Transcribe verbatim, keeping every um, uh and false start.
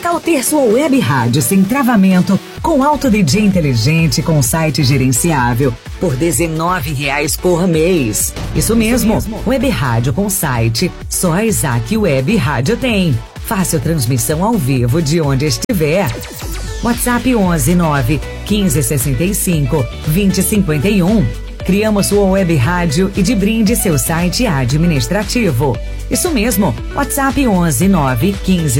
tal ter sua web rádio sem travamento, com alto D J inteligente, com site gerenciável, por dezenove reais por mês? Isso mesmo, Isso mesmo. Web rádio com site, só a Isaac Web Rádio tem. Fácil transmissão ao vivo de onde estiver. WhatsApp onze nove quinze sessenta e cinco vinte cinquenta e um. Criamos sua web rádio e de brinde seu site administrativo. Isso mesmo, WhatsApp onze nove quinze